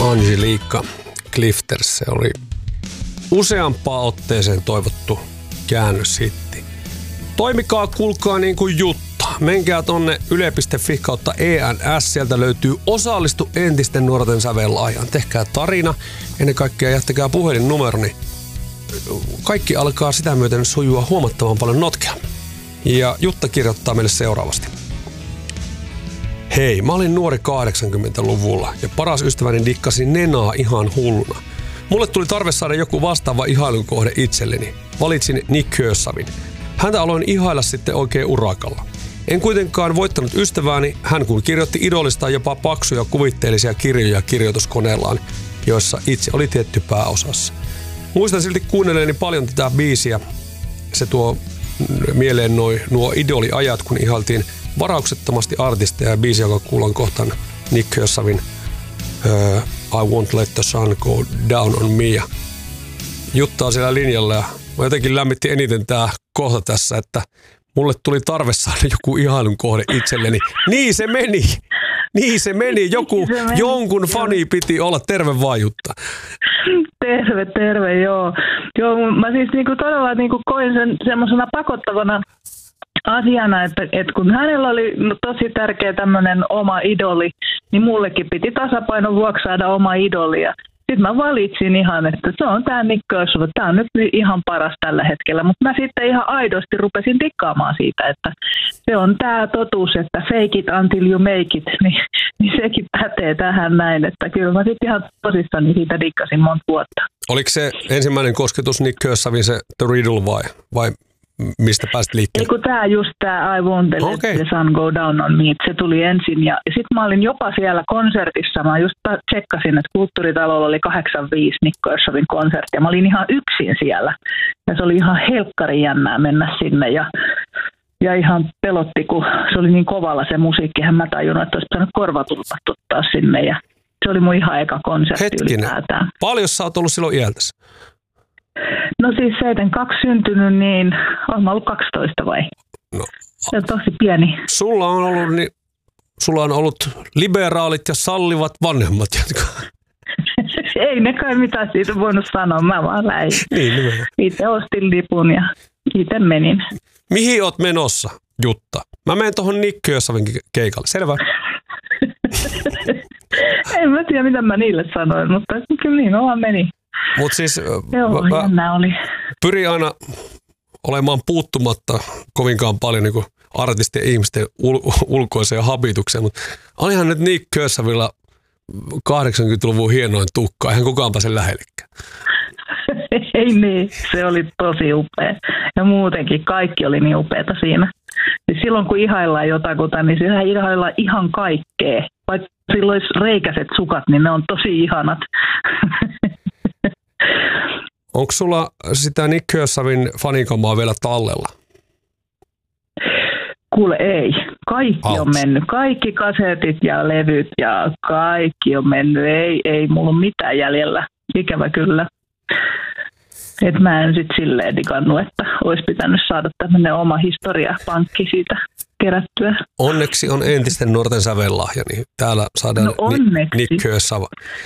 Angelica Clifters. Se oli useampaan otteeseen toivottu käännöshitti. Toimikaa, kuulkaa niin kuin Jutta. Menkää tonne yle.fi kautta ENS. Sieltä löytyy Osallistu entisten nuorten sävellahjaan. Tehkää tarina. Ennen kaikkea jättäkää puhelinnumero, niin kaikki alkaa sitä myöten sujua huomattavan paljon notkeammin. Ja Jutta kirjoittaa meille seuraavasti. Hei, mä olin nuori 80-luvulla ja paras ystäväni dikkasi Nenaa ihan hulluna. Mulle tuli tarve saada joku vastaava ihailun kohde itselleni. Valitsin Nick Kershavin. Häntä aloin ihailla sitten oikein urakalla. En kuitenkaan voittanut ystävääni, hän kun kirjoitti idolistaan jopa paksuja kuvitteellisia kirjoja kirjoituskoneellaan, joissa itse oli tietty pääosassa. Muistan silti kuunnelleeni paljon tätä biisiä. Se tuo mieleen nuo idoliajat, kun ihailtiin varauksettomasti artisteja ja biisi, joka kuullaan kohtaan Nick Kershavin I Won't Let the Sun Go Down on Me. Jutta on siellä linjalla ja mä jotenkin lämmitti eniten tää kohta tässä, että mulle tuli tarve saada joku ihailun kohde itselleni. Niin se meni! Niin se meni. Jonkun fani piti olla. Terve vaan, Jutta. Terve, joo. Joo, mä siis niinku todella niinku koin sen semmoisena pakottavana asiana, että kun hänellä oli tosi tärkeä tämmöinen oma idoli, niin mullekin piti tasapainon vuoksi saada oma idoli. Sitten mä valitsin ihan, että se on tää Nick Kershaw, tää on nyt ihan paras tällä hetkellä, mutta mä sitten ihan aidosti rupesin tikkaamaan siitä, että se on tää totuus, että fake it until you make it, niin sekin pätee tähän näin, että kyllä mä sitten ihan tosissani siitä dikkasin monta vuotta. Oliko se ensimmäinen kosketus Nick Kershavin se The Riddle vai mistä pääsit liikkeelle? Ei kun tää I Won't Let the Sun Go Down on Me, se tuli ensin ja sitten mä olin jopa siellä konsertissa, mä just tsekkasin, että Kulttuuritalolla oli 85 Nick Kershavin konsertti ja mä olin ihan yksin siellä ja se oli ihan helkkari jännää mennä sinne ja ihan pelotti, kun se oli niin kovalla se musiikki, hän mä tajunnut, että olisi pitänyt korvatulpat ottaa sinne ja se oli mun ihan eka konsertti ylipäätään. Paljon sä oot ollut silloin iältäsi? No siis 72 syntynyt, niin olen mä ollut 12 vai? No. Se on tosi pieni. Sulla on ollut liberaalit ja sallivat vanhemmat, jotka... Ei ne kai mitään siitä voinut sanoa, mä vaan läin. Niin, itse ostin lipun ja itse menin. Mihin oot menossa, Jutta? Mä menen tuohon Nick Kershavin keikalle, selvä? En mä tiedä, mitä mä niille sanoin, mutta kyllä niin vaan meni. Mut siis oli. Pyrin aina olemaan puuttumatta kovinkaan paljon niin kuin artistien ihmisten ulkoiseen habitukseen, mutta olihan nyt Nick Kershavilla 80-luvun hienoin tukka, eihän kukaan pääse lähellekään. Ei niin, se oli tosi upea. Ja muutenkin kaikki oli niin upeata siinä. Ja silloin kun ihaillaan jotakuta, niin siinä ihaillaan ihan kaikkea. Vaikka silloin olisi reikäiset sukat, niin ne on tosi ihanat. Onko sulla sitä Nick Kershavin fanikamaa vielä tallella? Kuule ei. Kaikki on mennyt. Kaikki kasetit ja levyt ja kaikki on mennyt. Ei mulla ole mitään jäljellä. Ikävä kyllä. Et mä en sit silleen digannut, että olisi pitänyt saada tämmöinen oma historiapankki siitä kerättyä. Onneksi on entisten nuorten sävellahja, niin täällä saadaan Nick Kershaw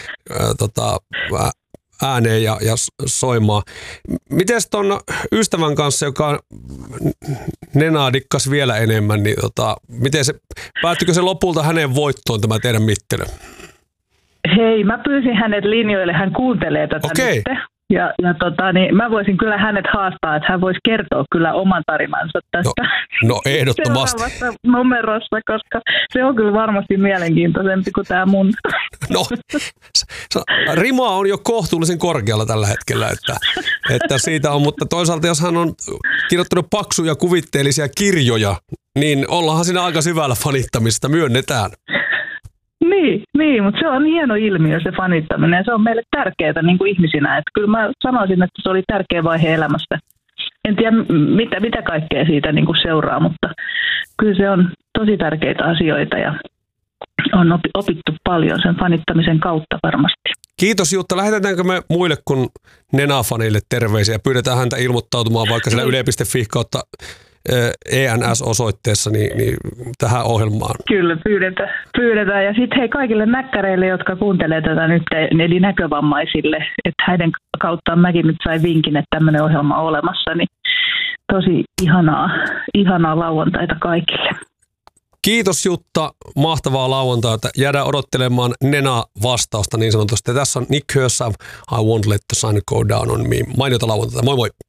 ääneen ja soimaan. Mites ton ystävän kanssa, joka Nenaa dikkas vielä enemmän, niin päättykö se lopulta hänen voittoon tämä teidän mittely? Hei, mä pyysin hänet linjoille, hän kuuntelee tätä nyt. Ja niin mä voisin kyllä hänet haastaa, että hän voisi kertoa kyllä oman tarinansa tästä no ehdottomasti numerossa, koska se on kyllä varmasti mielenkiintoisempi kuin tämä mun. No, rima on jo kohtuullisen korkealla tällä hetkellä, että siitä on, mutta toisaalta jos hän on kirjoittanut paksuja kuvitteellisia kirjoja, niin ollaanhan siinä aika syvällä fanittamista, myönnetään. Niin, mutta se on hieno ilmiö se fanittaminen ja se on meille tärkeää niin kuin ihmisinä. Että kyllä mä sanoisin, että se oli tärkeä vaihe elämästä. En tiedä mitä kaikkea siitä niin kuin seuraa, mutta kyllä se on tosi tärkeitä asioita ja on opittu paljon sen fanittamisen kautta varmasti. Kiitos Jutta. Lähetetäänkö me muille kuin Nena-faneille terveisiä? Pyydetään häntä ilmoittautumaan vaikka siellä yle.fi kautta ENS-osoitteessa niin tähän ohjelmaan. Kyllä, pyydetään. Ja sitten hei kaikille näkkäreille, jotka kuuntelee tätä nyt, eli näkövammaisille, että heidän kauttaan mäkin nyt sain vinkin, että tämmöinen ohjelma on olemassa, niin tosi ihanaa lauantaita kaikille. Kiitos Jutta, mahtavaa lauantaita. Jäädään odottelemaan Nena-vastausta niin sanotusti. Tässä on Nick Hearsav, I Won't Let the Sun Go Down on Me. Mainiota lauantaita, moi moi!